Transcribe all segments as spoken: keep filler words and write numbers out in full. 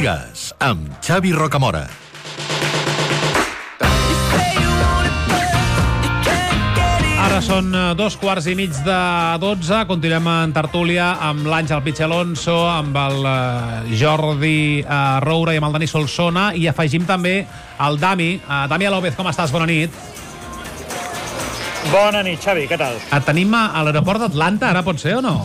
Espigas, amb Xavi Rocamora. Ara són dos quarts i mig de dotze. Continuem en tertúlia amb l'Àngel Pitx Alonso, amb el Jordi Roura i amb el Dani Solsona, i afegim també el Dami. Dami López, com estàs? Bona nit. Bona nit, Xavi, què tal? Et tenim a l'aeroport d'Atlanta, ara pot ser o no?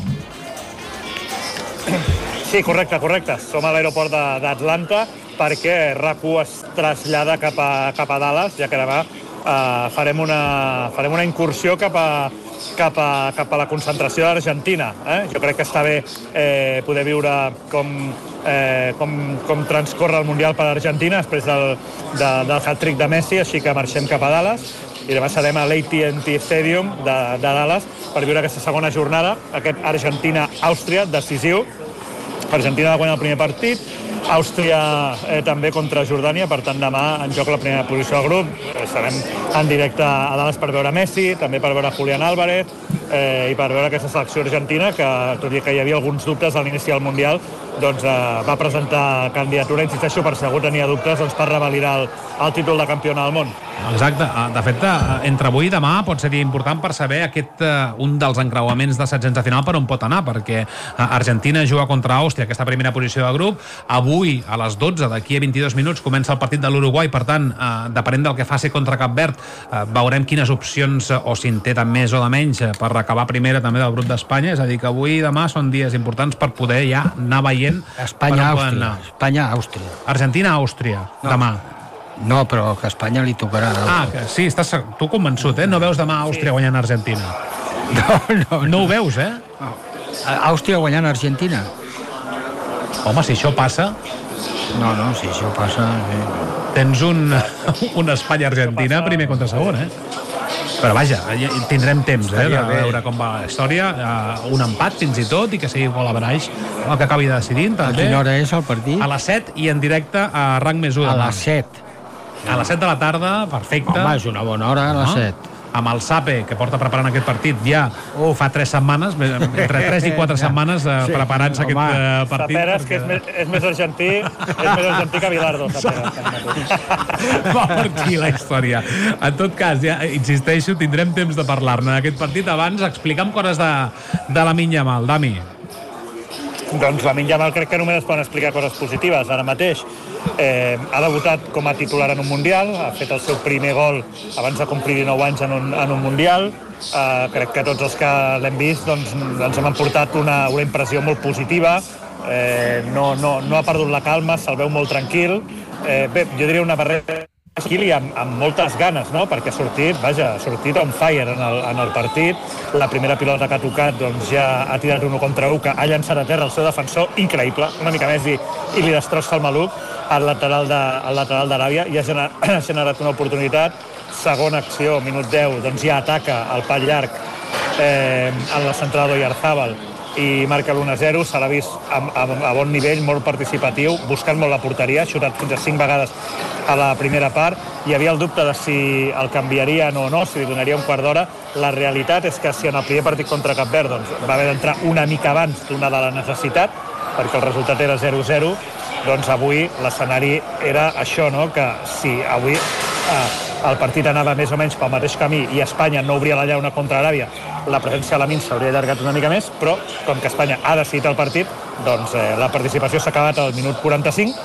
Sí, correcte, correcte. Som a l'aeroport d'Atlanta perquè RAC u es trasllada cap a, cap a Dallas, ja que demà Uh, farem, una, farem una incursió cap a, cap a, cap a la concentració d'Argentina. Eh? Jo crec que està bé eh, poder viure com, eh, com, com transcorre el Mundial per Argentina després del, de, del hat-trick de Messi, així que marxem cap a Dallas i demà serem a l'A T and T Stadium de, de Dallas per viure aquesta segona jornada, aquest Argentina-Àustria decisiu. Argentina va guanyar el primer partit, Àustria eh, també contra Jordània, per tant demà en joc la primera posició del grup. Eh, serem en directe a Dallas per veure Messi, també per veure Julián Álvarez eh, i per veure aquesta selecció argentina que, tot i que hi havia alguns dubtes a l'inici del Mundial, doncs eh, va presentar candidatura, insisteixo, per si algú tenia dubtes, doncs, per revalidar el, el títol de campiona del món. Exacte. De fet, entre avui i demà pot ser important per saber aquest, un dels encreuaments de setzents de final per on pot anar, perquè Argentina juga contra Àustria, aquesta primera posició de grup. Avui, a les dotze, d'aquí a vint-i-dos minuts, comença el partit de l'Uruguai. Per tant, depenent del que faci contra Cap Verd, veurem quines opcions, o si en té de més o de menys, per acabar primera també del grup d'Espanya. És a dir, que avui i demà són dies importants per poder ja anar veient Espanya-Àustria. Espanya-Àustria. Argentina-Àustria, no. Demà. No, però que a Espanya li tocarà. Ah, que sí, estàs tu convençut, eh? No veus demà Àustria sí. guanyant Argentina. No, no. No ho veus, eh? No. Àustria guanyant Argentina. Home, si això passa... No, no, si això passa... Sí. Tens un, un Espanya-Argentina primer contra segon, eh? Però vaja, tindrem temps, eh? De veure com va la història. Un empat, fins i tot, i que sigui gol a baraix el que acabi decidint, també. A quina hora és el partit? A les set i en directe a RAC més u. A les set. A les set de la tarda, perfecte. Home, és una bona hora, a les set. Amb el Sape, que porta preparant aquest partit ja oh, fa tres setmanes, entre tres i quatre setmanes eh, sí, preparant-se aquest eh, partit. Saperes, perquè... que és més, és més argentí, és més argentí que Bilardo, Saperes. Va per aquí la història. En tot cas, ja insisteixo, tindrem temps de parlar-ne d'aquest partit. Abans, explica'm coses de, de Lamine Yamal, Dami. Doncs Lamine Yamal crec que només es poden explicar coses positives. Ara mateix eh, ha debutat com a titular en un Mundial, ha fet el seu primer gol abans de complir dinou anys en un, en un Mundial. Eh, crec que tots els que l'hem vist doncs, ens hem emportat una, una impressió molt positiva. Eh, no, no, no ha perdut la calma, se'l veu molt tranquil. Eh, bé, jo diria una barrera tranquil i amb, amb moltes ganes, no? Perquè ha sortit, vaja, ha sortit on fire en el, en el partit. La primera pilota que ha tocat doncs, ja ha tirat un contra un que ha llançat a terra el seu defensor, increïble, una mica més i, i li destrossa el maluc al lateral de, al lateral d'Aràbia i ha generat, ha generat una oportunitat. Segona acció, minut deu, doncs ja ataca el pal llarg eh, en la centrada d'Oyarzabal i marca l'u a zero. Se l'ha vist a, a, a bon nivell, molt participatiu, buscant molt la porteria, ha xutat fins a cinc vegades a la primera part. Hi havia el dubte de si el canviarien o no, si li donaria un quart d'hora. La realitat és que si en el primer partit contra Cap Verd doncs, va haver d'entrar una mica abans d'una de la necessitat, perquè el resultat era zero a zero, doncs avui l'escenari era això, no? Que si avui eh, el partit anava més o menys pel mateix camí i Espanya no obria la llauna contra Aràbia, la presència de Lamine s'hauria allargat una mica més, però com que Espanya ha decidit el partit, doncs eh, la participació s'ha acabat al minut quaranta-cinc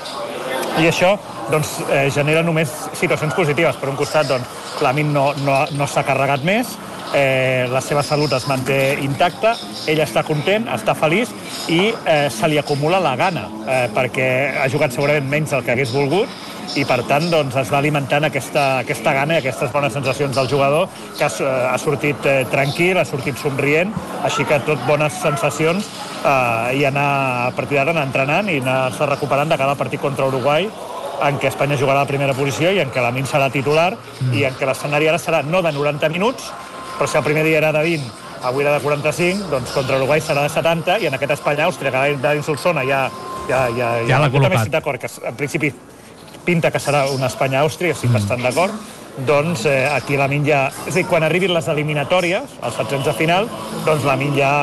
i això doncs, eh, genera només situacions positives. Per un costat, doncs, Lamine no, no, no s'ha carregat més, eh, la seva salut es manté intacta, ell està content, està feliç i eh, se li acumula la gana, eh, perquè ha jugat segurament menys del que hagués volgut i per tant doncs, es va alimentant aquesta, aquesta gana i aquestes bones sensacions del jugador que ha, ha sortit eh, tranquil, ha sortit somrient, així que tot bones sensacions eh, i anar a partir d'ara anar entrenant i anar-se recuperant de cada partit contra Uruguai en què Espanya jugarà a la primera posició i en què Lamine serà titular mm. i en què l'escenari ara serà no de noranta minuts, però si el primer dia era de vint, avui era de quaranta-cinc, doncs contra Uruguai serà de setanta i en aquest Espanya-Àustria, que Dani Solsona ja, ja, ja, ja, ja l'ha col·locat. També estic d'acord, que en principi pinta que serà una Espanya-Àustria, estic mm. bastant d'acord, doncs eh, aquí Lamine ja... És a dir, quan arribin les eliminatòries, els setzents de final, doncs Lamine ja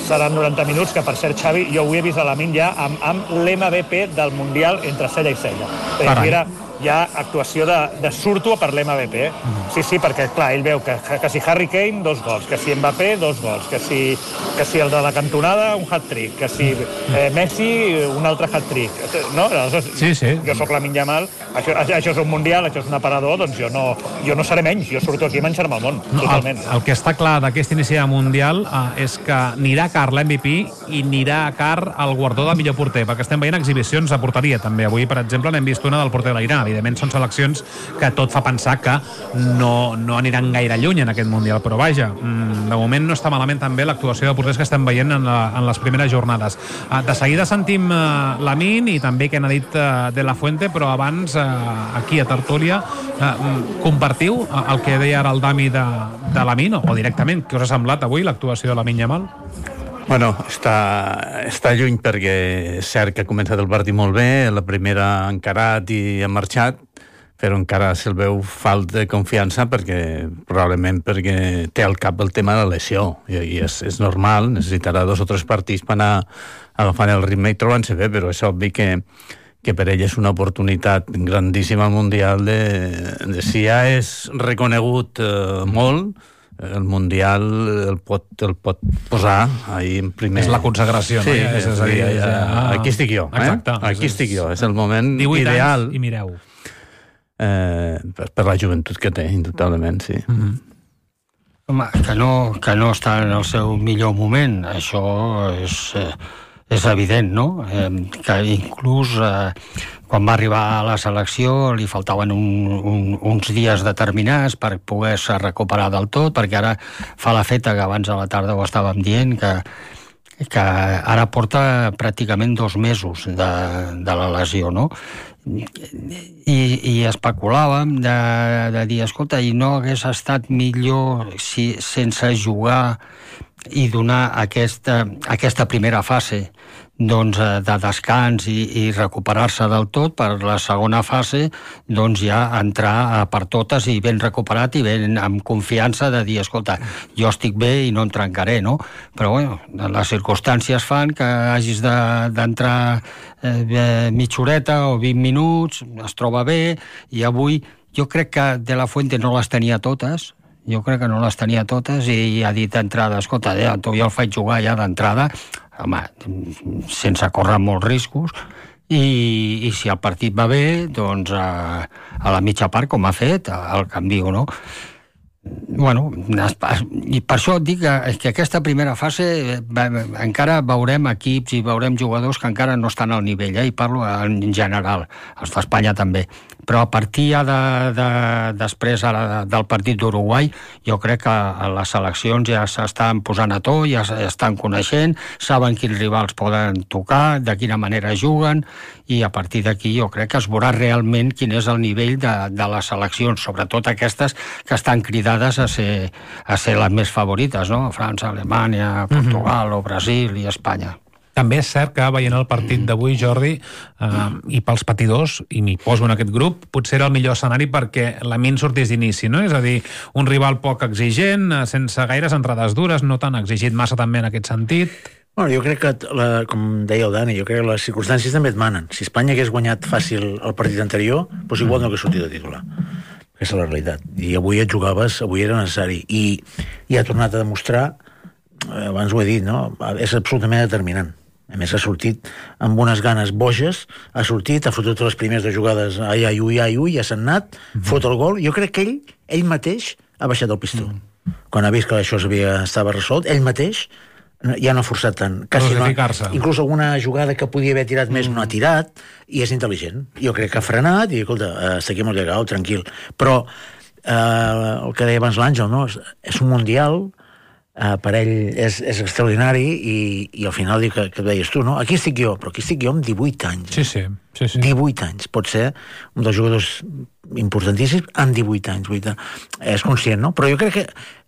seran noranta minuts, que per cert, Xavi, jo avui he vist a Lamine ja amb, amb l'M V P del Mundial entre cella i cella. Perquè era ja actuació de, de surto per l'M V P. Eh? Mm. Sí, sí, perquè, clar, ell veu que, que si Harry Kane, dos gols, que si Mbappé, dos gols, que si, que si el de la cantonada, un hat-trick, que si eh, Messi, un altre hat-trick. No? Aleshores, sí, sí. Jo sóc Lamine Yamal, això, això és un Mundial, això és un aparador, doncs jo no, jo no seré menys, jo surto aquí a menjar-me el món, no, totalment. El, el que està clar d'aquest inici de Mundial eh, és que anirà car l'M V P i anirà car el guardó de millor porter, perquè estem veient exhibicions a porteria, també. Avui, per exemple, n'hem vist una del porter de l'Iran. Evidentment, són seleccions que tot fa pensar que no, no aniran gaire lluny en aquest Mundial, però vaja, de moment no està malament també l'actuació de porters que estem veient en, la, en les primeres jornades. De seguida sentim uh, Lamine i també què n'ha dit uh, De La Fuente, però abans, uh, aquí a Tertúlia, uh, compartiu el que deia ara el Dami de, de Lamine, o directament, què us ha semblat avui l'actuació de Lamine Yamal? Bueno, està, està lluny perquè és cert que ha començat el partit molt bé, la primera ha encarat i ha marxat, però encara se'l veu falta de confiança perquè probablement perquè té al cap el tema de la lesió i, i és, és normal, necessitarà dos o tres partits per anar agafant el ritme i trobant-se bé, però és obvi que, que per ell és una oportunitat grandíssima al Mundial de, de si ja és reconegut eh, molt, el Mundial el pot, el pot posar ahí en primer... És la consagració, sí, no? Ja, és, és, sí, és, ja, aquí estic jo, eh? Exacte, aquí estic jo, és el moment ideal i mireu eh, per, per la joventut que té, indubtablement, sí. Mm-hmm. Home, que no, que no està en el seu millor moment, això és, eh, és evident, no? Eh, que inclús eh, quan va arribar a la selecció li faltaven un, un, uns dies determinats per poder-se recuperar del tot, perquè ara fa la feta que abans a la tarda ho estàvem dient, que, que ara porta pràcticament dos mesos de, de la lesió, no? I, i especulàvem de, de dir, escolta, i no hagués estat millor si sense jugar i donar aquesta, aquesta primera fase doncs, de descans i, i recuperar-se del tot, per la segona fase doncs ja entrar per totes i ben recuperat i ben amb confiança de dir, escolta, jo estic bé i no em trencaré, no? Però bueno, les circumstàncies fan que hagis d'entrar de, eh, mitja horeta o vint minuts, es troba bé, i avui jo crec que De La Fuente no les tenia totes, jo crec que no les tenia totes i ha dit d'entrada, escolta, ja, jo el faig jugar ja d'entrada, home, sense córrer molts riscos, i, i si el partit va bé, doncs a, a la mitja part, com ha fet, el canvio, no? Bueno, i per això et dic que, que aquesta primera fase encara veurem equips i veurem jugadors que encara no estan al nivell, eh? I parlo en general, els d'Espanya també, però a partir ja de, de, després ara del partit d'Uruguai jo crec que les seleccions ja s'estan posant a to, ja estan coneixent, saben quins rivals poden tocar, de quina manera juguen, i a partir d'aquí jo crec que es veurà realment quin és el nivell de, de les seleccions, sobretot aquestes que estan cridades a ser, a ser les més favorites, no? França, Alemanya, Portugal, mm-hmm. o Brasil i Espanya. També és cert que veient el partit d'avui, Jordi, eh, i pels patidors, i m'hi poso en aquest grup, potser era el millor escenari perquè Lamine sortís d'inici, no? És a dir, un rival poc exigent, sense gaires entrades dures, no tan exigit massa també en aquest sentit. Bueno, jo crec que, la, com deia el Dani, jo crec que les circumstàncies també et manen. Si Espanya hagués guanyat fàcil el partit anterior, doncs igual no hagués sortit de titular. Aquesta és la realitat. I avui et jugaves, avui era necessari. I, i ha tornat a demostrar, abans ho he dit, no? És absolutament determinant. A més, ha sortit amb unes ganes boges, ha sortit, ha fotut les primeres de jugades ai, ai, ui, ai, ui, ja s'ha anat, mm-hmm. fot el gol. Jo crec que ell, ell mateix ha baixat el pistó. Mm-hmm. Quan ha vist que això havia, estava resolt, ell mateix ja no ha forçat tant. Quasi no, inclús alguna jugada que podia haver tirat més mm. no ha tirat, i és intel·ligent. Jo crec que ha frenat i, escolta, està aquí molt llegat, tranquil. Però eh, el que deia abans l'Àngel, no? És, és un mundial, eh, per ell és, és extraordinari, i, i al final diu que, que deies tu, no? Aquí estic jo, però aquí estic jo amb divuit anys. Sí, sí. sí, sí. divuit anys. Pot ser un dels jugadors importantíssims amb divuit anys. divuit anys. És conscient, no? Però jo crec que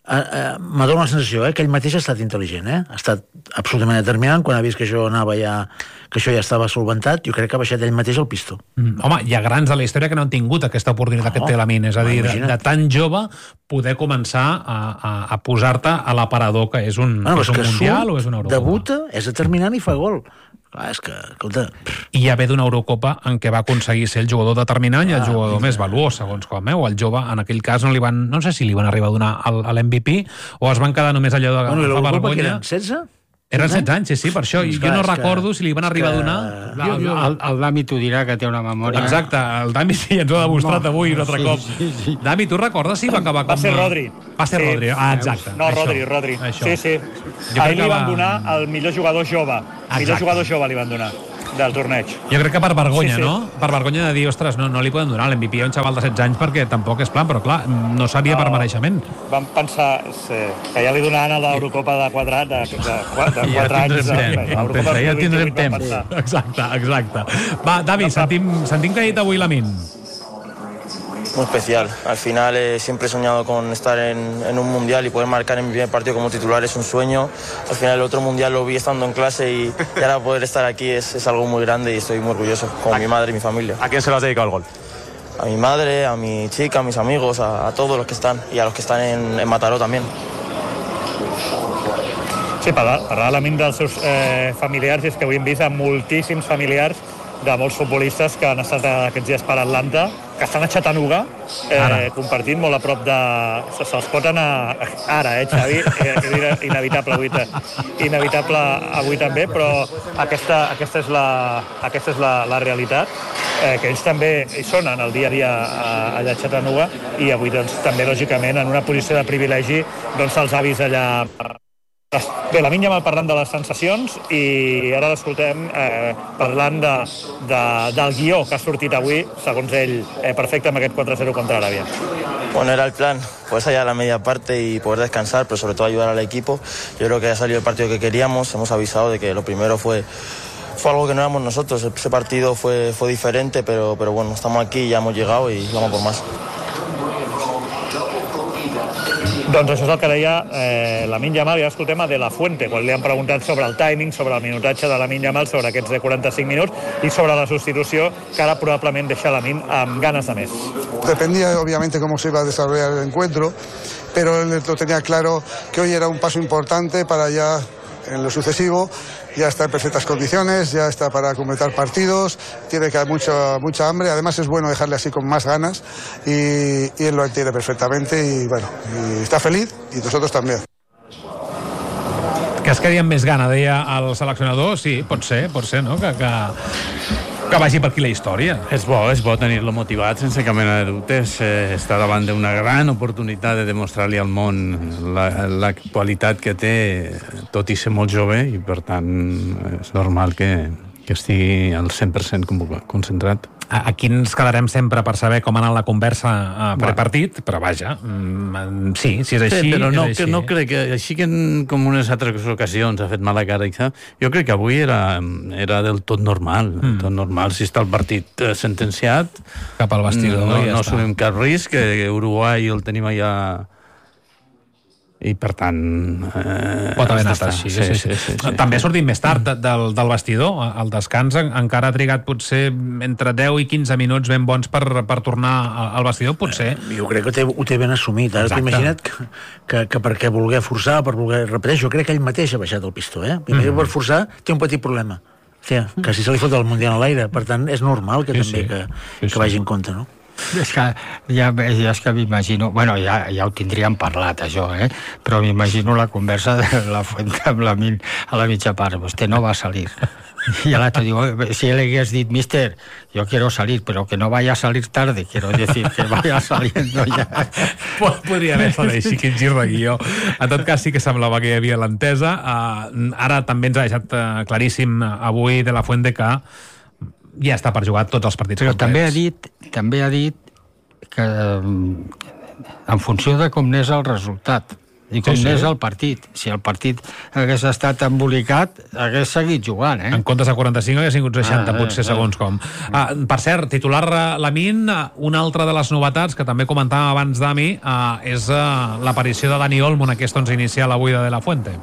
Uh, uh, m'ha donat la sensació eh, que ell mateix ha estat intel·ligent, eh? ha estat absolutament determinant quan ha vist que això anava ja, que això ja estava solventat. Jo crec que ha baixat ell mateix el pistó. Mm. Home, hi ha grans de la història que no han tingut aquesta oportunitat no, que té Lamine, és a dir, de, de tan jove poder començar a, a, a posar-te a l'aparador que és un, bueno, és un que mundial o és una Eurocopa. Debuta, és determinant i fa gol. Clar, és que, escolta... I ja ve d'una Eurocopa en què va aconseguir ser el jugador determinant i el ah, jugador més valuós, segons com, eh? O el jove, en aquell cas, no li van... No sé si li van arribar a donar l'M V P o es van quedar només allò de bueno, la vergonya. Que eren setze? Eren setze anys, sí, sí, per això. I jo no recordo si li van arribar a donar... El, el, el Dami t'ho dirà, que té una memòria... Exacte, el Dami sí, ens ho ha demostrat no, avui un altre sí, cop. Sí, sí. Dami, tu recordes si va acabar com... Va ser Rodri. Va ser sí. Rodri, ah, exacte. No, això, Rodri, Rodri. Això. Sí, sí. A ell li van donar el millor jugador jove. El millor jugador jove li van donar del torneig. Jo crec que per vergonya, sí, sí. no? Per vergonya de dir, ostres, no, no li poden donar l'M V P a un xaval de setze anys perquè tampoc és plan, però clar, no seria no, per mereixement. Vam pensar sí, que ja li donaran a l'Eurocopa de quatre, de, de, de, de quatre ja anys. Temps, ja tindrem temps. Exacte, exacte. Va, David, sentim, sentim que ha dit avui Lamine. Muy especial. Al final eh, siempre he soñado con estar en, en un mundial y poder marcar en mi primer partido como titular es un sueño. Al final el otro mundial lo vi estando en clase y, y ahora poder estar aquí es, es algo muy grande y estoy muy orgulloso, con mi madre y mi familia. ¿A quién se lo has dedicado el gol? A mi madre, a mi chica, a mis amigos, a, a todos los que están y a los que están en, en Mataró también. Sí, parlar, parlar a la ment dels seus eh, familiars és que avui hem vist a moltíssims familiars de molts futbolistes que han estat aquests dies per Atlanta, que estan a Chattanooga, eh, compartint molt a prop de... Se, se'ls pot anar ara, eh, Xavi? Eh, que era inevitable avui, inevitable avui també, però aquesta, aquesta és, la, aquesta és la, la realitat, eh, que ells també hi són en el dia a dia allà a Chattanooga, i avui doncs, també, lògicament, en una posició de privilegi, doncs se'ls ha vist allà... Bé, Lamine Yamal parlant de les sensacions i ara l'escoltem eh, parlant de, de, del guió que ha sortit avui, segons ell, eh, perfecte amb aquest quatre a zero contra Aràbia. Bueno, era el plan, poder salir a la media parte y poder descansar, pero sobre todo ayudar al equipo. Yo creo que ha salido el partido que queríamos, hemos avisado de que lo primero fue... Fue algo que no éramos nosotros, ese partido fue, fue diferente, pero, pero bueno, estamos aquí, ya hemos llegado y vamos por más. Doncs això és el que deia eh, Lamine Yamal, i ara escoltem a De La Fuente, quan li han preguntat sobre el timing, sobre el minutatge de Lamine Yamal, sobre aquests de quaranta-cinc minuts i sobre la substitució, que ara probablement deixa Lamine amb ganes de més. Dependía obviamente cómo se iba a desarrollar el encuentro, pero él lo tenía claro que hoy era un paso importante para ya, en lo sucesivo, ya está en perfectas condiciones, ya está para completar partidos, tiene que haber mucha, mucha hambre, además es bueno dejarle así con más ganas y, y él lo entiende perfectamente y bueno, y está feliz y nosotros también. Que es quedi amb més gana, deia el seleccionador, sí, pot ser, pot ser, no? Que, que, que vagi per aquí la història. És bo, és bo tenir-lo motivat sense cap mena de dubtes. Eh, està davant d'una gran oportunitat de demostrar-li al món la, la qualitat que té, tot i ser molt jove, i per tant és normal que, que estigui al cent per cent concentrat. Aquí ens quedarem sempre per saber com ha anat la conversa uh, prepartit, però vaja, mm, sí, si és així, sí, però no, és així. Que no crec que, així que en, com unes altres ocasions ha fet mala cara, jo crec que avui era, era del tot normal, mm. tot normal, si està el partit eh, sentenciat, cap al vestidor, no, ja no està. assumim cap risc, que Uruguai el tenim allà i per tant eh, pot haver anat així, sí, sí, sí, sí, sí. També ha sortit més tard de, del, del vestidor, al descans encara ha trigat potser entre deu i quinze minuts ben bons per, per tornar al vestidor, potser. Eh, jo crec que té, ho té ben assumit, ara t'he imaginat que, que, que perquè voler forçar, per voler repeteix, jo crec que ell mateix ha baixat el pistó, eh? Mm. Per forçar té un petit problema, o sigui, que si se li fot el Mundial a l'aire, per tant és normal que sí, també sí. que, sí, que vagi en compte, no? És que ja, ja és que m'imagino, bueno, ja, ja ho tindríem parlat això, eh? Però m'imagino la conversa de La Fuente amb la min, a la mitja part, vostè no va a salir. Y l'altre diu, si le hagués dit, mister, yo quiero salir, pero que no vaya a salir tarde, quiero decir, que vaya saliendo ya. Podria haver estat així, quin gir de guió. En tot cas, sí que semblava que hi havia l'entesa. Uh, ara també ens ha deixat uh, claríssim avui De La Fuente que ja està per jugar tots els partits. Però també ha dit, també ha dit que en funció de com n'és el resultat, i com Sí, sí. n'és el partit. Si el partit hagués estat embolicat, hagués seguit jugant, eh? En comptes de quaranta-cinc hagués sigut seixanta, Ah, eh, potser eh. segons com. Ah, per cert, titular eh, Lamine, eh, una altra de les novetats que també comentàvem abans d'Ami eh, és eh, l'aparició de Dani Olmo en aquest onze inicial avui de De La Fuente.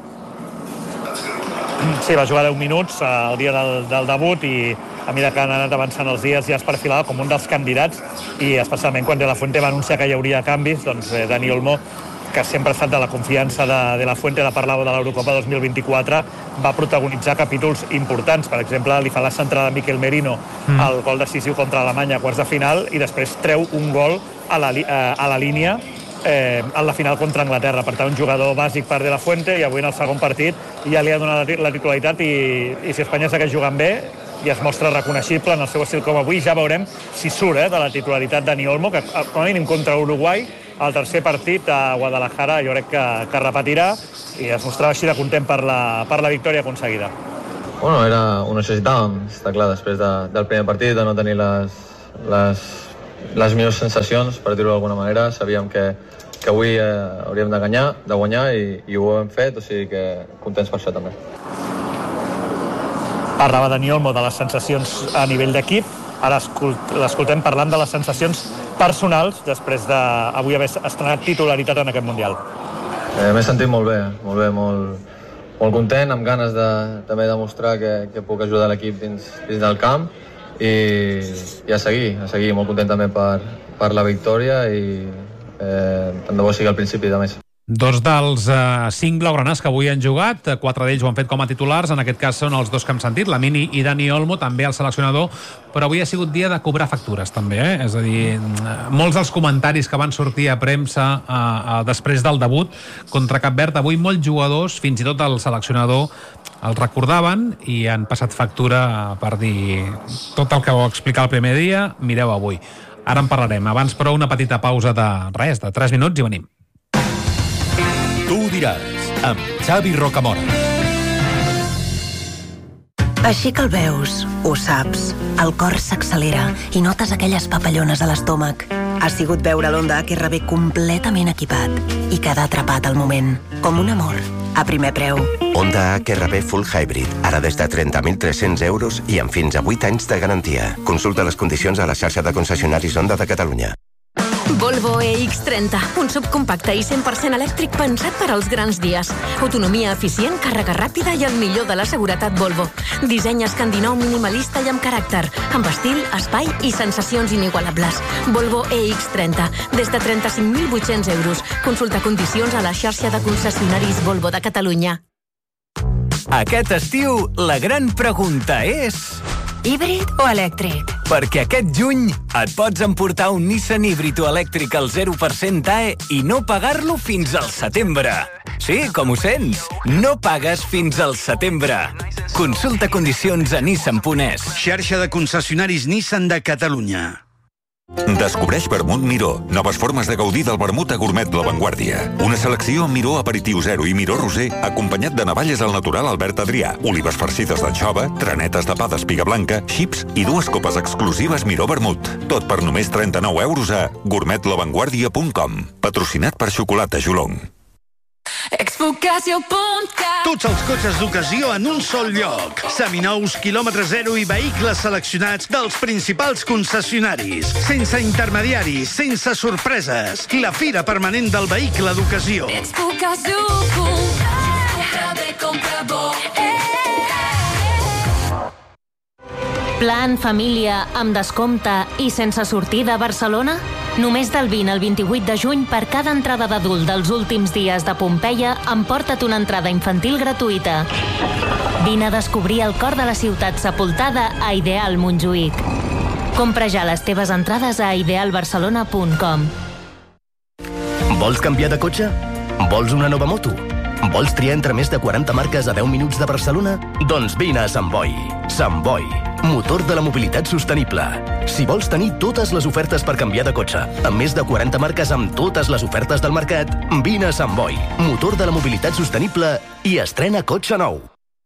Sí, va jugar deu minuts eh, el dia del, del debut i a mesura que han anat avançant els dies ja es perfilava com un dels candidats i especialment quan De La Fuente va anunciar que hi hauria canvis, doncs eh, Dani Olmo, que sempre ha estat de la confiança de, de La Fuente, de parlar de l'Eurocopa dos mil vint-i-quatre, va protagonitzar capítols importants. Per exemple, li fa la centrada a Miquel Merino mm. el gol decisiu contra Alemanya a quarts de final i després treu un gol a la, a la línia eh, en la final contra Anglaterra. Per tant, un jugador bàsic per De La Fuente i avui en el segon partit ja li ha donat la titularitat i, i si Espanya segueix jugant bé i es mostra reconeixible en el seu estil com avui, ja veurem si surt eh, de la titularitat Dani Olmo, que com a mínim contra Uruguai el tercer partit a Guadalajara jo crec que, que repetirà i es mostrava així de content per la, per la victòria aconseguida. Bueno, era, ho necessitàvem, està clar, després de, del primer partit, de no tenir les, les, les millors sensacions, per dir-ho d'alguna manera. Sabíem que, que avui eh, hauríem de guanyar, de guanyar i, i ho hem fet, o sigui que contents per això també. Parlava Dani Olmo de les sensacions a nivell d'equip, ara l'escoltem parlant de les sensacions personals després d'avui haver estrenat titularitat en aquest Mundial. Eh, M'he sentit molt bé, molt bé, molt, molt content, amb ganes de també demostrar que, que puc ajudar l'equip dins, dins del camp i, i a seguir, a seguir, molt content també per, per la victòria i eh, tant de bo sigui al principi de més. Dos dels uh, cinc blaugranes que avui han jugat, quatre d'ells ho han fet com a titulars, en aquest cas són els dos que hem sentit, Lamine i Dani Olmo, també el seleccionador, però avui ha sigut dia de cobrar factures també, eh? És a dir, molts dels comentaris que van sortir a premsa uh, uh, després del debut contra Cap Verd, avui molts jugadors, fins i tot el seleccionador, els recordaven i han passat factura per dir tot el que vau explicar el primer dia, mireu avui. Ara en parlarem. Abans, però, una petita pausa de res, de tres minuts i venim. Tu ho diràs, amb Xavi Rocamora. Així que el veus, ho saps, el cor s'accelera i notes aquelles papallones a l'estómac. Ha sigut veure l'Honda H R V completament equipat i quedar atrapat al moment, com un amor, a primer preu. Honda H R V Full Hybrid, ara des de trenta mil tres-cents euros i amb fins a vuit anys de garantia. Consulta les condicions a la xarxa de concessionaris Honda de Catalunya. Volvo E X trenta, un subcompacte i cent per cent elèctric pensat per als grans dies. Autonomia eficient, càrrega ràpida i el millor de la seguretat Volvo. Disseny escandinau minimalista i amb caràcter, amb estil, espai i sensacions inigualables. Volvo E X trenta, des de trenta-cinc mil vuit-cents euros. Consulta condicions a la xarxa de concessionaris Volvo de Catalunya. Aquest estiu, la gran pregunta és... Híbrid o elèctric? Perquè aquest juny et pots emportar un Nissan híbrid o elèctric al zero per cent A E i no pagar-lo fins al setembre. Sí, com ho sents? No pagues fins al setembre. Consulta condicions a nissan punt es. Xarxa de concessionaris Nissan de Catalunya. Descobreix Vermut Miró, noves formes de gaudir del vermut a gourmet La Vanguardia. Una selecció amb Miró aperitiu zero i Miró rosé, acompanyat de navalles al natural Albert Adrià, olives farcides d'anxova, tranetes de pa d'espiga blanca, xips i dues copes exclusives Miró Vermut. Tot per només trenta-nou euros a gourmet la vanguardia punt com. Patrocinat per Xocolata Jolong. Tots els cotxes d'ocasió en un sol lloc. Seminous, quilòmetre zero i vehicles seleccionats dels principals concessionaris. Sense intermediaris, sense sorpreses. La fira permanent del vehicle d'ocasió. Plan família amb descompte i sense sortida a Barcelona? Només del vint al vint-i-vuit de juny, per cada entrada d'adult dels últims dies de Pompeia, emporta't una entrada infantil gratuïta. Vine a descobrir el cor de la ciutat sepultada a Ideal Montjuïc. Compra ja les teves entrades a ideal barcelona punt com. Vols canviar de cotxe? Vols una nova moto? Vols triar entre més de quaranta marques a deu minuts de Barcelona? Doncs vine a Sant Boi. Sant Boi, motor de la mobilitat sostenible. Si vols tenir totes les ofertes per canviar de cotxe, amb més de quaranta marques amb totes les ofertes del mercat, vine a Sant Boi, motor de la mobilitat sostenible i estrena cotxe nou.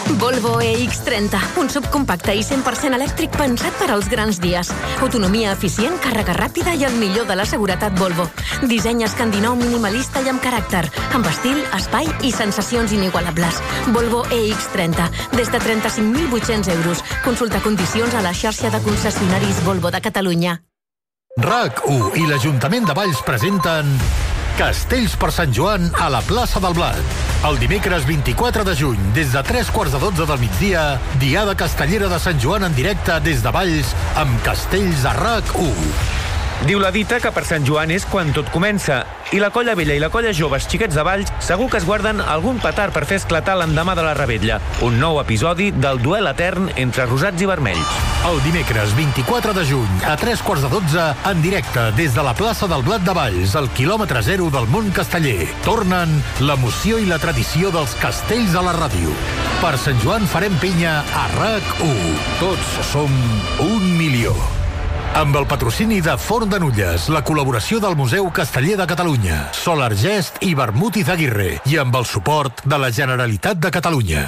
Volvo E X trenta, un subcompacte i cent per cent elèctric pensat per als grans dies. Autonomia eficient, càrrega ràpida i el millor de la seguretat Volvo. Disseny escandinau minimalista i amb caràcter, amb estil, espai i sensacions inigualables. Volvo E X trenta, des de trenta-cinc mil vuit-cents euros. Consulta condicions a la xarxa de concessionaris Volvo de Catalunya. RAC u i l'Ajuntament de Valls presenten Castells per Sant Joan a la plaça del Blat. El dimecres vint-i-quatre de juny, des de tres quarts de dotze del migdia, Diada Castellera de Sant Joan en directe des de Valls amb Castells a RAC u. Diu la dita que per Sant Joan és quan tot comença. I la colla vella i la colla joves xiquets de Valls segur que es guarden algun petard per fer esclatar l'endemà de la Revetlla. Un nou episodi del duel etern entre rosats i vermells. El dimecres vint-i-quatre de juny, a tres quarts de dotze, en directe des de la plaça del Blat de Valls, al quilòmetre zero del món casteller. Tornen l'emoció i la tradició dels castells a la ràdio. Per Sant Joan farem pinya a RAC u. Tots som un milió. Amb el patrocini de Forn de Nulles, la col·laboració del Museu Casteller de Catalunya, Solar Gest i Vermut Izaguirre, i amb el suport de la Generalitat de Catalunya.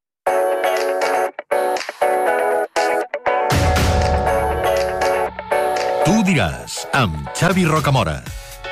Tu diràs, amb Xavi Rocamora.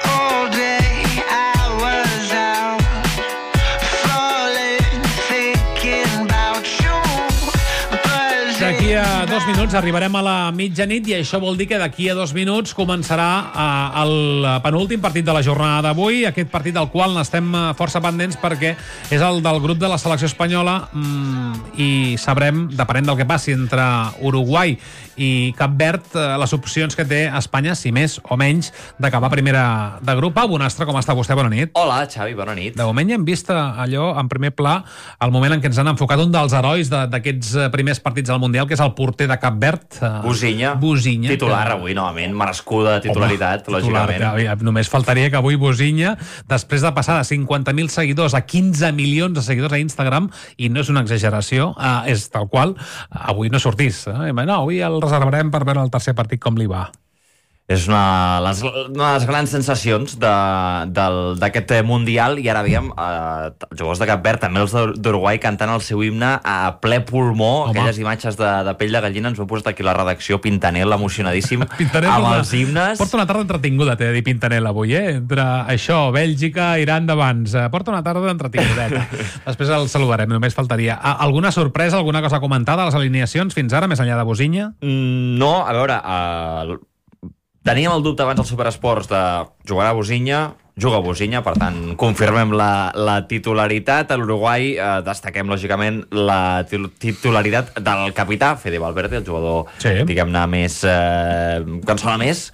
D'aquí a dos minuts arribarem a la mitjanit i això vol dir que d'aquí a dos minuts començarà eh, el penúltim partit de la jornada d'avui, aquest partit del qual n'estem força pendents perquè és el del grup de la selecció espanyola mm, i sabrem, depenent del que passi entre Uruguai i Cap Verd, eh, les opcions que té Espanya, si més o menys, d'acabar primera de grup. Pau Bonastre, com està vostè? Bona nit. Hola, Xavi, bona nit. De moment ja hem vist allò en primer pla, el moment en què ens han enfocat un dels herois d'aquests primers partits del Mundial, que és el porter de Cap Verd. Businya. Businya. Titular que... avui, novament. Merescuda titularitat, Home, lògicament. Titular, que, només faltaria que avui Businya, després de passar de cinquanta mil seguidors a quinze milions de seguidors a Instagram, i no és una exageració, eh, és tal qual, avui no sortís. Eh? No, avui el reservarem per veure el tercer partit com li va. És una, les, una de les grans sensacions d'aquest Mundial, i ara veiem eh, els jugadors de Cap Verd, també els d'Uruguai, cantant el seu himne a ple pulmó. Home. Aquelles imatges de, de pell de gallina. Ens ho hem posat aquí a la redacció, Pintanel, emocionadíssim, Pintanel, amb una, els himnes. Porta una tarda entretinguda, t'he de dir, Pintanel, avui, eh? Entre això, Bèlgica, Iran d'abans. Porta una tarda entretingudeta. Després el saludarem, només faltaria. Alguna sorpresa, alguna cosa comentada a les alineacions fins ara, més enllà de Businya? Mm, no, a veure... Eh, Teníem el dubte abans als Superesports de jugar a Businya, juga a Businya, per tant, confirmem la, la titularitat. A l'Uruguai eh, destaquem, lògicament, la titularitat del capità, Fede Valverde, el jugador, sí. diguem-ne, més... Eh, que en sona més.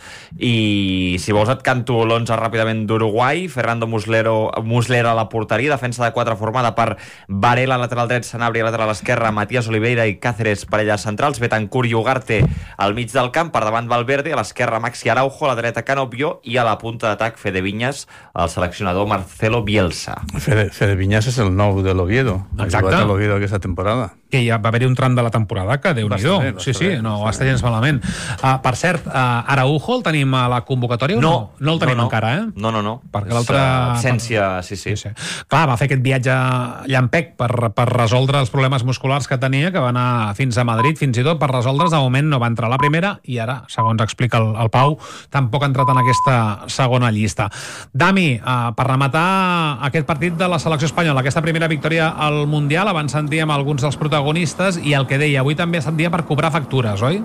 I, si vols, et canto l'onze ràpidament d'Uruguai. Fernando Muslero, Muslera a la porteria, defensa de quatre formada per Varela, lateral dret, Sanabria, lateral esquerra, Matías Oliveira i Cáceres, parelles centrals, Betancur i Ugarte al mig del camp, per davant Valverde, a l'esquerra Maxi Araujo, a la dreta Canopio i a la punta d'atac Fede Viñas, el seleccionador Marcelo Bielsa. Fede, Fede Viñas és el nou de l'Oviedo. Exacte. El l'Oviedo aquesta temporada. Que ja va haver-hi un tram de la temporada que, Déu-n'hi-do. Sí, sí, no va estar gens malament. Uh, per cert, uh, Araujo el tenim a la convocatòria o no? No, no el tenim no, no. encara, eh? No, no, no. Perquè l'altre... Absència, sí, sí. sí, sí. Clar, va fer aquest viatge llampec per, per resoldre els problemes musculars que tenia, que va anar fins a Madrid, fins i tot per resoldre's. De moment no va entrar a la primera i ara, segons explica el, el Pau, tampoc ha entrat en aquesta segona llista. Dami, uh, per rematar aquest partit de la selecció espanyola, aquesta primera victòria al Mundial, abans sentíem alguns dels protagonistes i el que deia, avui també és dia per cobrar factures, oi?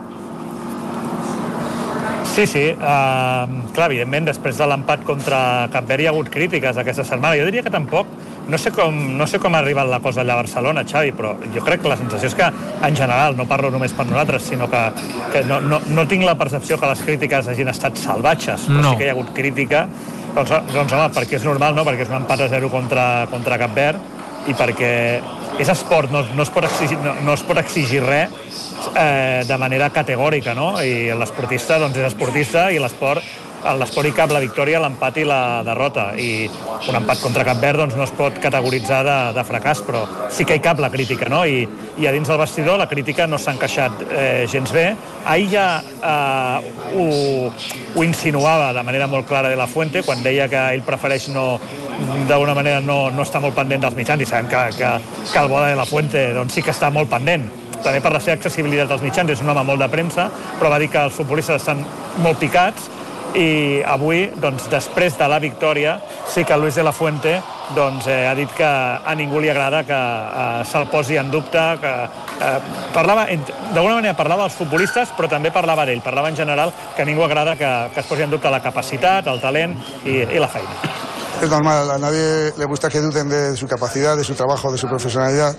Sí, sí. Uh, clar, evidentment, després de l'empat contra Cap Verd hi ha hagut crítiques aquesta setmana. Jo diria que tampoc, no sé com, no sé com ha arribat la cosa allà a Barcelona, Xavi, però jo crec que la sensació és que, en general, no parlo només per nosaltres, sinó que, que no, no, no tinc la percepció que les crítiques hagin estat salvatges, però no. Sí que hi ha hagut crítica. Doncs, doncs home, perquè és normal, no? Perquè és un empat a zero contra, contra Cap Verd i perquè és esport, no, no, es pot exigir, no, no es pot exigir res eh, de manera categòrica, no? I l'esportista doncs, és esportista i l'esport l'Esport i Cap, la victòria, l'empat i la derrota, i un empat contra Cap Verd doncs, no es pot categoritzar de, de fracàs, però sí que hi cap la crítica, no? I, i a dins del vestidor la crítica no s'ha encaixat eh, gens bé. Ahir ja eh, ho, ho insinuava de manera molt clara de la Fuente, quan deia que ell prefereix no, d'alguna manera no, no estar molt pendent dels mitjans, i sabem que, que, que el bo de la Fuente doncs, sí que està molt pendent, també per la seva accessibilitat als mitjans, és un home molt de premsa, però va dir que els futbolistes estan molt picats, i avui, doncs, després de la victòria, sí que Luis de la Fuente doncs, eh, ha dit que a ningú li agrada que eh, se'l posi en dubte, que eh, parlava, d'alguna manera parlava dels futbolistes, però també parlava d'ell, parlava en general que a ningú agrada que, que es posi en dubte la capacitat, el talent i, i la feina. Es normal, a nadie le gusta que duden de su capacidad, de su trabajo, de su profesionalidad,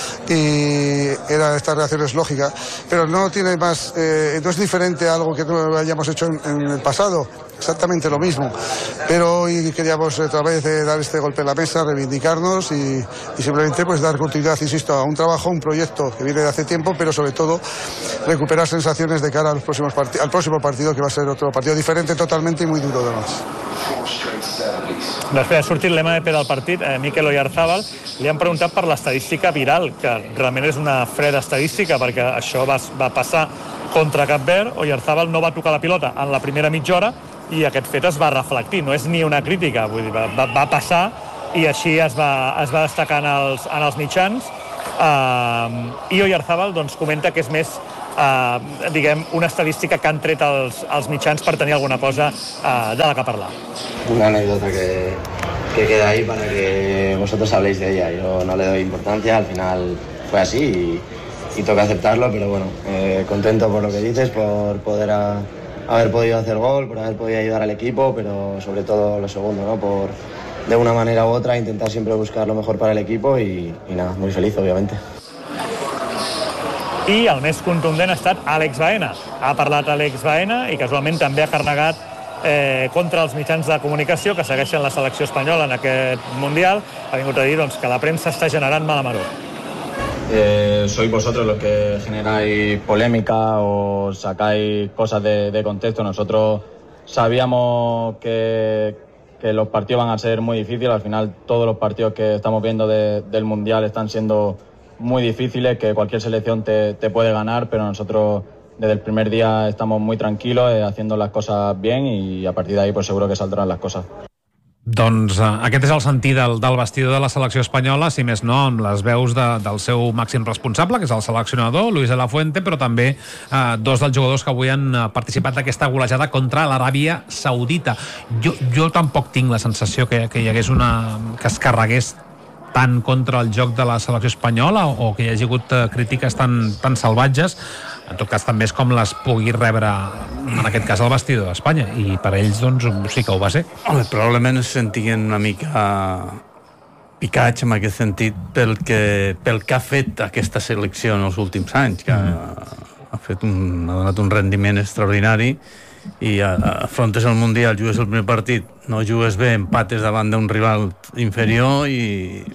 y era esta reacción es lógica, pero no tiene más, eh, no es diferente a algo que no hayamos hecho en, en el pasado, exactamente lo mismo, pero hoy queríamos otra vez eh, dar este golpe en la mesa, reivindicarnos y, y simplemente pues dar continuidad, insisto, a un trabajo, un proyecto que viene de hace tiempo, pero sobre todo recuperar sensaciones de cara a los próximos part- al próximo partido, que va a ser otro partido diferente totalmente y muy duro además. Després ha sortit l'M V P del partit, eh, Mikel Oyarzabal, li han preguntat per l'estadística viral, que realment és una freda estadística, perquè això va, va passar contra Cap Verd. Oyarzabal no va tocar la pilota en la primera mitja hora i aquest fet es va reflectir, no és ni una crítica, vull dir, va, va passar i així es va, es va destacar en els, en els mitjans. Uh, I Oyarzabal doncs, comenta que és més Uh, diguem, una estadística que han tret els, els mitjans per tenir alguna cosa uh, de la que parlar. Una anécdota que, que queda ahí para que vosotros habléis de ella. Yo no le doy importancia, al final fue así y, y toca aceptarlo, pero bueno, eh, contento por lo que dices, por poder a, haber podido hacer gol, por haber podido ayudar al equipo, pero sobre todo lo segundo, ¿no? Por de una manera u otra intentar siempre buscar lo mejor para el equipo y, y nada, muy feliz obviamente. I el més contundent ha estat Àlex Baena. Ha parlat Àlex Baena i casualment també ha carregat eh, contra els mitjans de comunicació que segueixen la selecció espanyola en aquest Mundial. Ha vingut a dir doncs, que la premsa està generant mala maror. Eh, sois vosotros los que generáis polémica o sacáis cosas de, de contexto. Nosotros sabíamos que, que los partidos van a ser muy difíciles. Al final todos los partidos que estamos viendo de, del Mundial están siendo muy difíciles, que cualquier selección te, te puede ganar, pero nosotros desde el primer día estamos muy tranquilos, eh, haciendo las cosas bien y a partir de ahí pues seguro que saldrán las cosas. Doncs uh, aquest és el sentit del, del vestidor de la selecció espanyola, si més no, amb les veus de, del seu màxim responsable, que és el seleccionador, Luis de la Fuente, però també uh, dos dels jugadors que avui han uh, participat d'aquesta golejada contra l'Aràbia Saudita. Jo, jo tampoc tinc la sensació que, que hi hagués una... que es carregués tant contra el joc de la selecció espanyola o, o que hi hagi hagut uh, crítiques tan, tan salvatges. En tot cas també és com les pugui rebre en aquest cas el vestidor d'Espanya, i per ells doncs sí que ho va ser. Home, probablement es sentien una mica picats en aquest sentit pel que, pel que ha fet aquesta selecció en els últims anys, que mm. ha, fet un, ha donat un rendiment extraordinari, i afrontes el Mundial, jugues el primer partit, no jugues bé, empates davant d'un rival inferior i,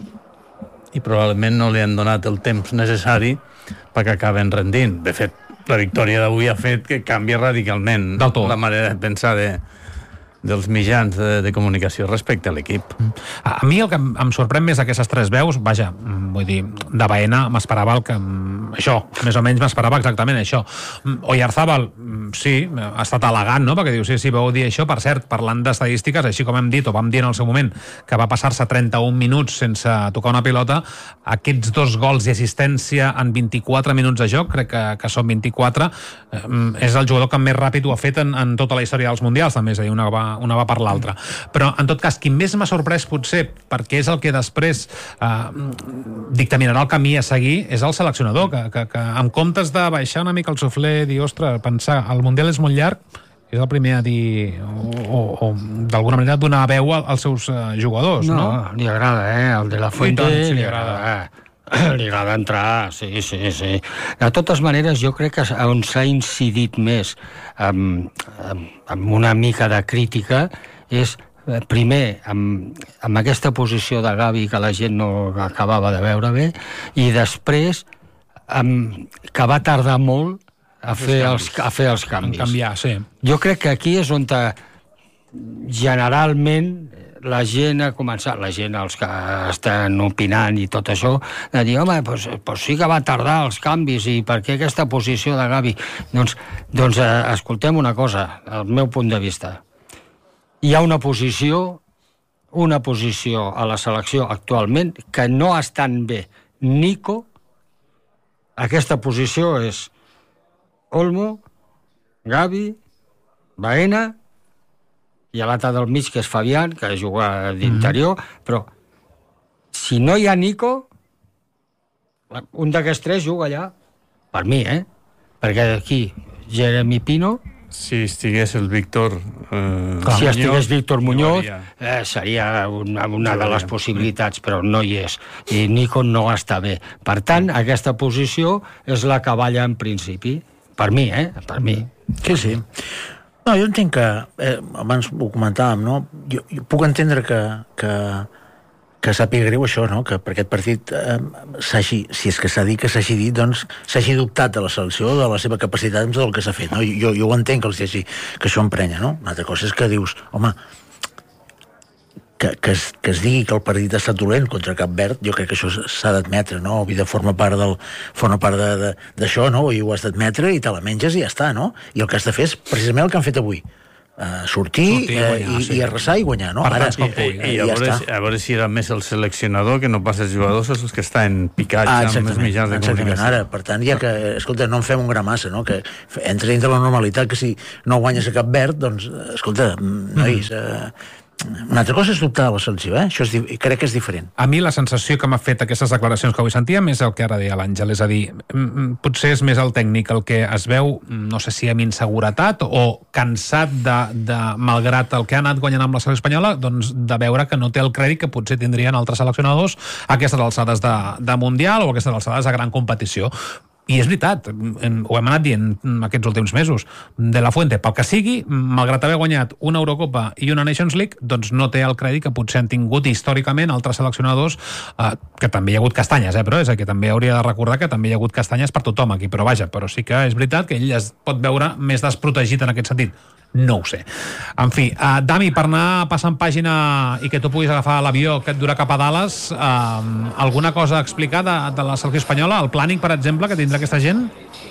i probablement no li han donat el temps necessari perquè acaben rendint. De fet, la victòria d'avui ha fet que canvia radicalment la manera de pensar de, dels mitjans de, de comunicació respecte a l'equip. A, a mi el que em, em sorprèn més d'aquestes tres veus, vaja, vull dir, de Baena m'esperava el que... això, més o menys m'esperava exactament això. Oyarzabal, sí, ha estat elegant, no?, perquè diu, sí, sí, vau dir això. Per cert, parlant d'estadístiques, així com hem dit, o vam dir en el seu moment, que va passar-se trenta-un minuts sense tocar una pilota, aquests dos gols i assistència en vint-i-quatre minuts de joc, crec que, que són vint-i-quatre, eh, és el jugador que més ràpid ho ha fet en, en tota la història dels Mundials, també, és a dir, una va, una va per l'altra. Però, en tot cas, qui més m'ha sorprès, potser, perquè és el que després eh, dictaminarà el camí a seguir, és el seleccionador, que Que, que, que en comptes de baixar una mica el suflé, dir, ostres, pensar, el Mundial és molt llarg, és el primer a dir, o, o, o d'alguna manera donar veu als seus uh, jugadors, no? No, li agrada, eh? El de la Fuente tant, sí, li agrada. Eh? Li agrada entrar, sí, sí, sí. De totes maneres, jo crec que on s'ha incidit més amb, amb, amb una mica de crítica és primer, amb, amb aquesta posició de Gavi que la gent no acabava de veure bé, i després Um, que va tardar molt a fer, els, a fer els canvis. En canviar, sí. Jo crec que aquí és on te, generalment la gent ha començat, la gent, els que estan opinant i tot això, de dir, home, doncs, doncs sí que va tardar els canvis i per què aquesta posició de Gavi? Doncs, doncs eh, escoltem una cosa, el meu punt de vista. Hi ha una posició, una posició a la selecció actualment que no estan bé. Nico, aquesta posició és Olmo, Gavi, Baena, i a l'altre del mig, que és Fabián, que juga d'interior, mm-hmm. però si no hi ha Nico, un d'aquests tres juga allà, per mi, eh? Perquè aquí, Jeremy Pino... Si estigués el Víctor eh, si Muñoz, estigués Víctor Muñoz, eh, seria una, una de les possibilitats, però no hi és. I Nico no està bé. Per tant, aquesta posició és la que balla en principi. Per mi, eh? Per mi. Sí, sí. No, jo entenc que, eh, abans ho comentàvem, no? Jo, jo puc entendre que, que, que sàpiga greu això, no? Que per aquest partit eh, s'hagi, si és que s'ha dit que s'hagi dit, doncs s'hagi dubtat de la selecció, de la seva capacitat amb tot el que s'ha fet, no? Jo, jo ho entenc que, els hagi, que això emprenya, no? Una altra cosa és que dius, home, que, que, es, que es digui que el partit ha estat dolent contra Cap Verd, jo crec que això s'ha d'admetre, no? Vida forma part del, forma part d'això, no? I ho has d'admetre i te la menges i ja està, no? I el que has de fer és precisament el que han fet avui. Uh, sortir, sortir i, guanyar, uh, i, sí. i arrasar i guanyar, no? Ara, i, i, i, i a, veure, ja a veure si era més el seleccionador que no pas els jugadors els que estan picats ah, amb els mitjans de comunicació. Ara, per tant, ja que, escolta, no en fem un gra massa, no? Que entra dintre la normalitat, que si no guanyes a Cap Verd, doncs, escolta, nois... Mm. Uh, una altra cosa és dubtar de la selecció, eh? Això és, crec que és diferent. A mi la sensació que m'ha fet aquestes declaracions que avui sentíem és el que ara deia l'Àngel, és a dir, potser és més el tècnic el que es veu, no sé si amb inseguretat o cansat de, de malgrat el que ha anat guanyant amb la selecció espanyola, doncs de veure que no té el crèdit que potser tindrien altres seleccionadors a aquestes alçades de, de Mundial o a aquestes alçades de gran competició. I és veritat, ho hem anat dient aquests últims mesos. De la Fuente, pel que sigui, malgrat haver guanyat una Eurocopa i una Nations League, doncs no té el crèdit que potser han tingut històricament altres seleccionadors, eh, que també hi ha hagut castanyes, eh, però és que també hauria de recordar que també hi ha hagut castanyes per tothom aquí, però vaja, però sí que és veritat que ell es pot veure més desprotegit en aquest sentit. No ho sé. En fi, uh, Dami, per anar passant pàgina i que tu puguis agafar l'avió que et dura cap a Dallas, uh, alguna cosa a explicar de, de la selecció espanyola? El planning, per exemple, que tindrà aquesta gent?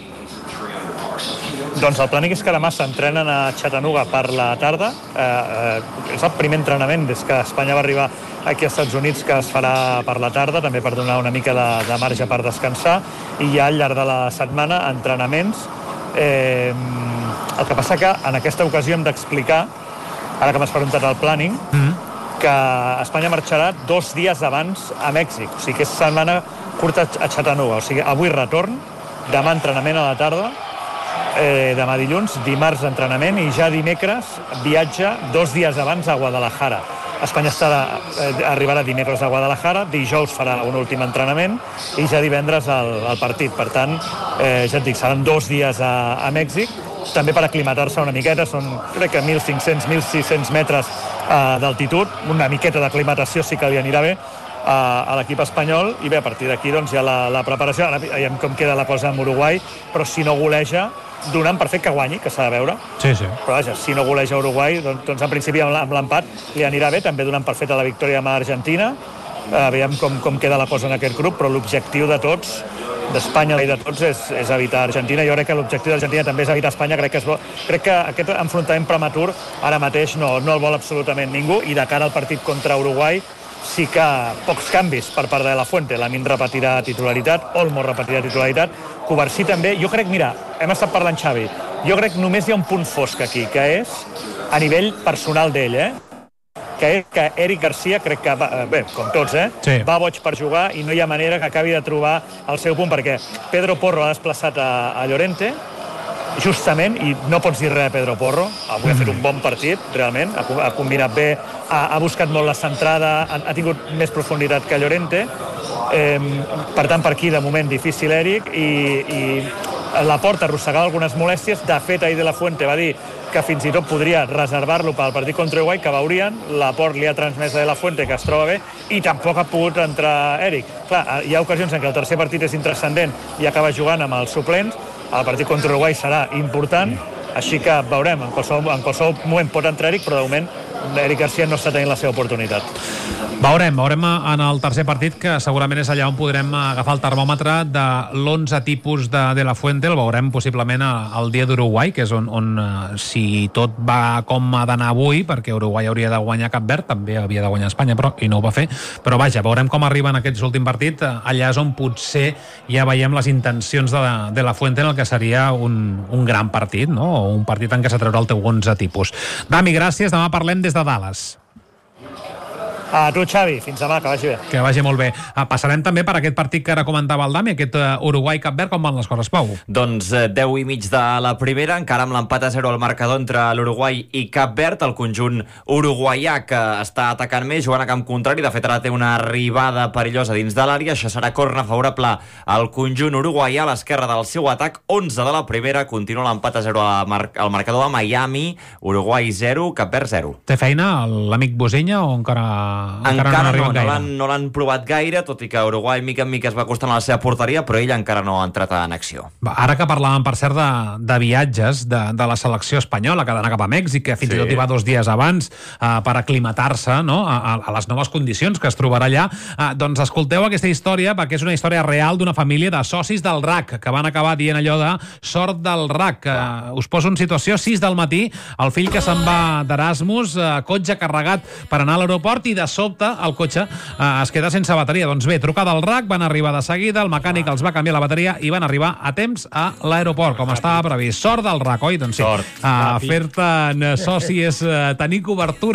Doncs el planning és que demà s'entrenen a Chattanooga per la tarda. Eh, eh, és el primer entrenament des que Espanya va arribar aquí als Estats Units que es farà per la tarda, també per donar una mica de, de marge per descansar, i ja al llarg de la setmana entrenaments. Eh, el que passa que en aquesta ocasió hem d'explicar, ara que m'has preguntat el planning, mm-hmm. que Espanya marxarà dos dies abans a Mèxic, o sigui que és setmana curta a Chattanooga, o sigui avui retorn, demà entrenament a la tarda, eh, demà dilluns, dimarts entrenament i ja dimecres viatge dos dies abans a Guadalajara. Espanya estarà, eh, arribarà dimecres a Guadalajara, dijous farà un últim entrenament i ja divendres el, el partit. Per tant, eh, ja et dic, seran dos dies a, a Mèxic, també per aclimatar-se una miqueta, són crec que mil cinc-cents mil sis-cents metres eh, d'altitud, una miqueta d'aclimatació sí que li anirà bé a, a l'equip espanyol, i bé, a partir d'aquí doncs, ja la, la preparació, ara veiem com queda la cosa amb Uruguai, però si no goleja, donant per fet que guanyi, que s'ha de veure. Sí, sí. Però vaja, si no goleja Uruguai, doncs, doncs en principi amb l'empat li anirà bé, també donant per fet a la victòria amb Argentina. Eh, veiem com, com queda la cosa en aquest grup, però l'objectiu de tots, d'Espanya i de tots, és, és evitar Argentina. Jo crec que l'objectiu d'Argentina també és evitar Espanya. Crec que, és bo. Crec que aquest enfrontament prematur ara mateix no, no el vol absolutament ningú, i de cara al partit contra Uruguai sí que pocs canvis per part de la Fuente. Lamin repetirà titularitat, Olmo repetirà titularitat, Covarsí també. Jo crec, mira, hem estat parlant, Xavi, jo crec que només hi ha un punt fosc aquí, que és a nivell personal d'ell, eh? que és que Eric Garcia, crec que, va, bé, com tots, eh? Sí. Va boig per jugar i no hi ha manera que acabi de trobar el seu punt, perquè Pedro Porro ha desplaçat a, a Llorente, justament, i no pots dir res a Pedro Porro, avui ha fet un bon partit, realment, ha, ha combinat bé, ha, ha buscat molt la centrada, ha, ha tingut més profunditat que Llorente, eh, per tant, per aquí, de moment, difícil Eric, i, i la Porta arrossegava algunes molèsties. De fet, ahir de la Fuente va dir que fins i tot podria reservar-lo pel partit contra Uruguai, que veurien. La Port li ha transmès a de la Fuente que es troba bé, i tampoc ha pogut entrar Eric. Clar, hi ha ocasions en què el tercer partit és intranscendent i acaba jugant amb els suplents. El partit contra Uruguai serà important. Així que veurem, en qualsevol, en qualsevol moment pot entrar Eric, però de moment Eric Garcia no està tenint la seva oportunitat. Veurem, veurem en el tercer partit, que segurament és allà on podrem agafar el termòmetre de l'onze tipus de, de la Fuente. El veurem possiblement el dia d'Uruguai, que és on, on si tot va com ha d'anar avui, perquè Uruguai hauria de guanyar Cap Verd, també havia de guanyar Espanya, però i no ho va fer, però vaja, veurem com arriben aquests últims partits. Allà és on potser ja veiem les intencions de la, de la Fuente en el que seria un, un gran partit, no? O un partit en què s'atreurà el teu onze tipus. Dami, gràcies, demà parlem des de Dallas. A tu, Xavi, fins demà, que vagi bé. Que vagi molt bé. Passarem també per aquest partit que ara comentava el Dami, aquest Uruguai-Cap Verd. Com van les coses, Pau? Doncs deu i mig de la primera, encara amb l'empat a zero al marcador entre l'Uruguai i Cap Verd, el conjunt uruguaià que està atacant més, jugant a camp contrari. De fet, ara té una arribada perillosa dins de l'àrea. Això serà corna favorable al conjunt uruguaià a l'esquerra del seu atac. onze de la primera, continua l'empat a zero al marcador a Miami. Uruguai zero, Cap Verd zero. Té feina l'amic Bosinya o encara... Encara, encara no, no, no, no l'han provat gaire, tot i que Uruguai mica en mica es va acostant a la seva porteria, però ell encara no ha entrat en acció. Va, ara que parlàvem, per cert, de, de viatges de, de la selecció espanyola, que ha d'anar cap a Mèxic, que fins sí. i tot hi va dos dies abans eh, per aclimatar-se, no?, a, a les noves condicions que es trobarà allà, eh, doncs escolteu aquesta història, perquè és una història real d'una família de socis del R A C, que van acabar dient allò de sort del R A C. Eh, us poso en situació, sis del matí, el fill que se'n va d'Erasmus, eh, cotxe carregat per anar a l'aeroport, i de sobte el cotxe eh, es queda sense bateria. Doncs bé, trucada al R A C, van arribar de seguida, el mecànic els va canviar la bateria i van arribar a temps a l'aeroport, com estava previst. Sort del R A C, oi? Doncs sí, uh, fer-te'n soci és uh, tenir cobertura